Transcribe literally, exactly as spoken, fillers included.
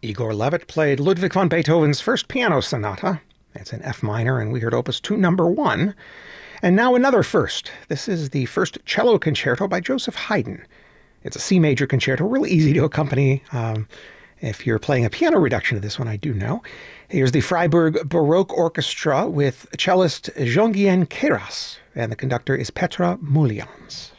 Igor Levit played Ludwig van Beethoven's first piano sonata. It's in F minor, and we heard Opus two, number one. And now another first. This is the first cello concerto by Joseph Haydn. It's a C major concerto, really easy to accompany. Um, if you're playing a piano reduction of this one, I do know. Here's the Freiburg Baroque Orchestra with cellist Jean-Guyen Queyras, and the conductor is Petra Mulians.